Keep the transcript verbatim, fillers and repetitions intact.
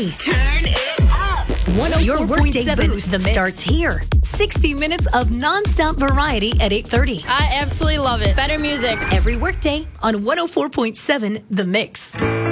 thirty. Turn it up. Your workday boost The Mix. starts here. sixty minutes of nonstop variety at eight thirty. I absolutely love it. Better music. Every workday on one oh four point seven The Mix.